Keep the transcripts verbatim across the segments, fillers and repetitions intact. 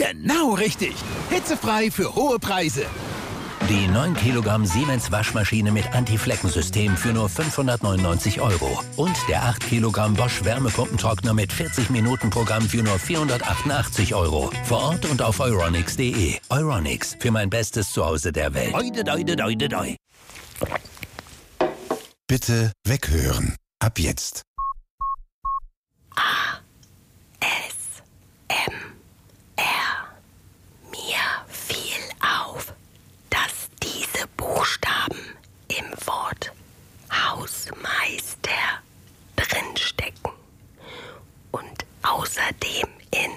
Genau richtig. Hitzefrei für hohe Preise. Die neun Kilogramm Siemens Waschmaschine mit Anti-Flecken-System für nur fünfhundertneunundneunzig Euro. Und der acht Kilogramm Bosch Wärmepumpentrockner mit vierzig Minuten Programm für nur vierhundertachtundachtzig Euro. Vor Ort und auf euronics punkt de. Euronics, für mein bestes Zuhause der Welt. Oide, oide, oide, oide. Bitte weghören. Ab jetzt. A. S. M. R. Mir fiel auf, dass diese Buchstaben im Wort Hausmeister drinstecken und außerdem in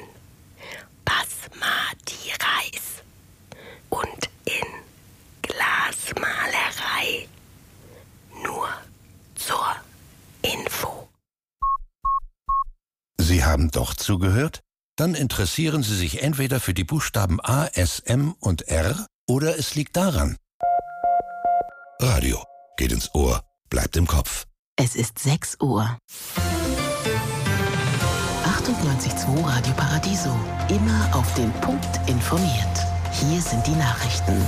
Basmati Reis und in Glasmalerei. Nur zur Info. Sie haben doch zugehört? Dann interessieren Sie sich entweder für die Buchstaben A, S, M und R oder es liegt daran. Radio geht ins Ohr, bleibt im Kopf. Es ist sechs Uhr. achtundneunzig Komma zwei Radio Paradiso. Immer auf den Punkt informiert. Hier sind die Nachrichten.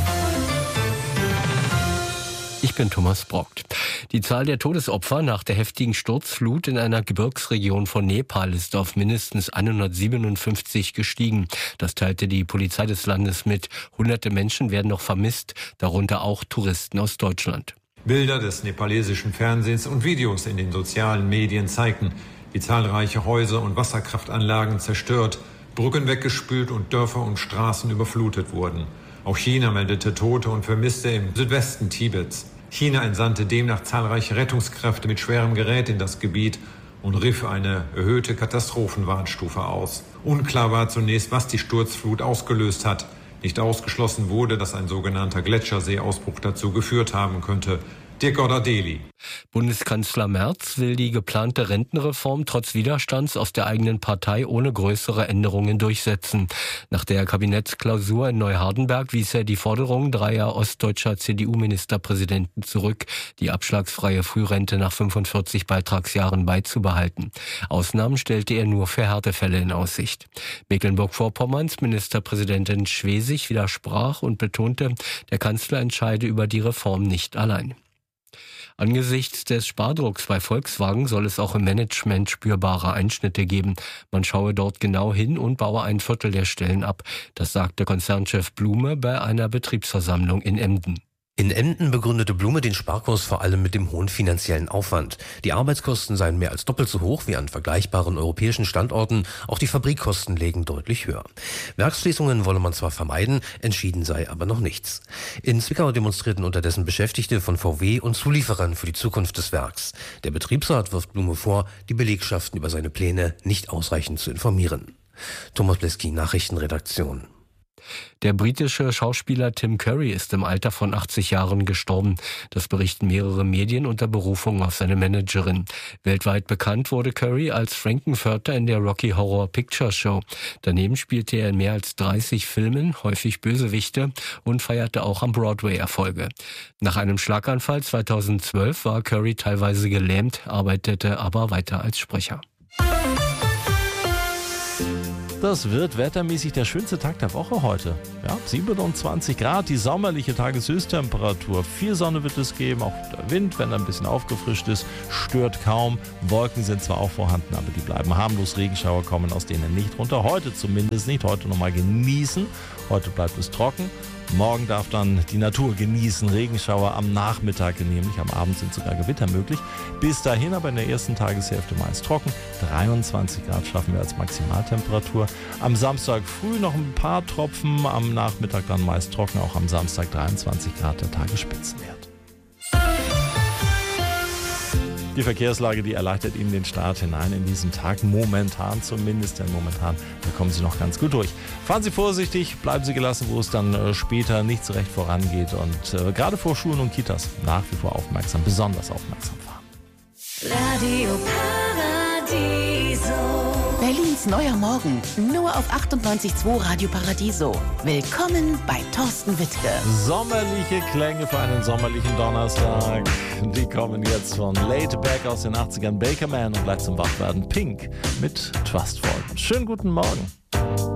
Ich bin Thomas Brockt. Die Zahl der Todesopfer nach der heftigen Sturzflut in einer Gebirgsregion von Nepal ist auf mindestens hundertsiebenundfünfzig gestiegen. Das teilte die Polizei des Landes mit. Hunderte Menschen werden noch vermisst, darunter auch Touristen aus Deutschland. Bilder des nepalesischen Fernsehens und Videos in den sozialen Medien zeigten, wie zahlreiche Häuser und Wasserkraftanlagen zerstört, Brücken weggespült und Dörfer und Straßen überflutet wurden. Auch China meldete Tote und Vermisste im Südwesten Tibets. China entsandte demnach zahlreiche Rettungskräfte mit schwerem Gerät in das Gebiet und rief eine erhöhte Katastrophenwarnstufe aus. Unklar war zunächst, was die Sturzflut ausgelöst hat. Nicht ausgeschlossen wurde, dass ein sogenannter Gletscherseeausbruch dazu geführt haben könnte. Dirk Goddardeli. Bundeskanzler Merz will die geplante Rentenreform trotz Widerstands aus der eigenen Partei ohne größere Änderungen durchsetzen. Nach der Kabinettsklausur in Neuhardenberg wies er die Forderung dreier ostdeutscher C D U-Ministerpräsidenten zurück, die abschlagsfreie Frührente nach fünfundvierzig Beitragsjahren beizubehalten. Ausnahmen stellte er nur für Härtefälle in Aussicht. Mecklenburg-Vorpommerns Ministerpräsidentin Schwesig widersprach und betonte, der Kanzler entscheide über die Reform nicht allein. Angesichts des Spardrucks bei Volkswagen soll es auch im Management spürbare Einschnitte geben. Man schaue dort genau hin und baue ein Viertel der Stellen ab. Das sagte Konzernchef Blume bei einer Betriebsversammlung in Emden. In Emden begründete Blume den Sparkurs vor allem mit dem hohen finanziellen Aufwand. Die Arbeitskosten seien mehr als doppelt so hoch wie an vergleichbaren europäischen Standorten. Auch die Fabrikkosten lägen deutlich höher. Werksschließungen wolle man zwar vermeiden, entschieden sei aber noch nichts. In Zwickau demonstrierten unterdessen Beschäftigte von V W und Zulieferern für die Zukunft des Werks. Der Betriebsrat wirft Blume vor, die Belegschaften über seine Pläne nicht ausreichend zu informieren. Thomas Bleski, Nachrichtenredaktion. Der britische Schauspieler Tim Curry ist im Alter von achtzig Jahren gestorben. Das berichten mehrere Medien unter Berufung auf seine Managerin. Weltweit bekannt wurde Curry als Frankenfurter in der Rocky Horror Picture Show. Daneben spielte er in mehr als dreißig Filmen, häufig Bösewichte, und feierte auch am Broadway Erfolge. Nach einem Schlaganfall zweitausendzwölf war Curry teilweise gelähmt, arbeitete aber weiter als Sprecher. Das wird wettermäßig der schönste Tag der Woche heute. Ja, siebenundzwanzig Grad, die sommerliche Tageshöchsttemperatur. Viel Sonne wird es geben, auch der Wind, wenn er ein bisschen aufgefrischt ist, stört kaum. Wolken sind zwar auch vorhanden, aber die bleiben harmlos. Regenschauer kommen aus denen nicht runter. Heute zumindest nicht. Heute nochmal genießen. Heute bleibt es trocken. Morgen darf dann die Natur genießen. Regenschauer am Nachmittag nämlich. Am Abend sind sogar Gewitter möglich. Bis dahin aber in der ersten Tageshälfte meist trocken. dreiundzwanzig Grad schaffen wir als Maximaltemperatur. Am Samstag früh noch ein paar Tropfen. Am Nachmittag dann meist trocken. Auch am Samstag dreiundzwanzig Grad der Tagesspitzenwert. Die Verkehrslage, die erleichtert Ihnen den Start hinein in diesen Tag, momentan zumindest, denn momentan, da kommen Sie noch ganz gut durch. Fahren Sie vorsichtig, bleiben Sie gelassen, wo es dann äh, später nicht so recht vorangeht und äh, gerade vor Schulen und Kitas nach wie vor aufmerksam, besonders aufmerksam fahren. Radio Paradiso. Berlins neuer Morgen, nur auf achtundneunzig Komma zwei Radio Paradiso. Willkommen bei Thorsten Wittke. Sommerliche Klänge für einen sommerlichen Donnerstag. Die kommen jetzt von Laid Back aus den achtzigern, Baker Man und gleich zum Wachwerden Pink mit Trustful. Schönen guten Morgen.